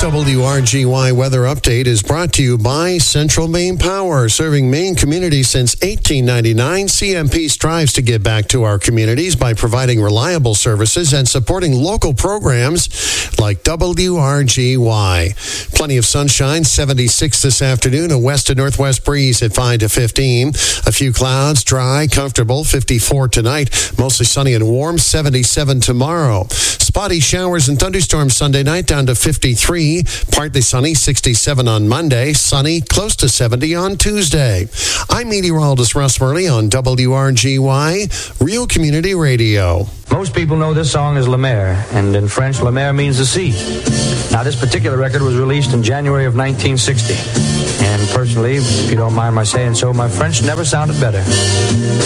WRGY Weather Update is brought to you by Central Maine Power. Serving Maine communities since 1899, CMP strives to give back to our communities by providing reliable services and supporting local programs like WRGY. Plenty of sunshine, 76 this afternoon, a west to northwest breeze at 5 to 15. A few clouds, dry, comfortable, 54 tonight. Mostly sunny and warm, 77 tomorrow. Spotty showers and thunderstorms Sunday night down to 53. Partly sunny, 67 on Monday. Sunny, close to 70 on Tuesday. I'm meteorologist Russ Murley on WRGY, Real Community Radio. Most people know this song as La Mer, and in French, La Mer means the sea. Now, this particular record was released in January of 1960. And personally, if you don't mind my saying so, my French never sounded better.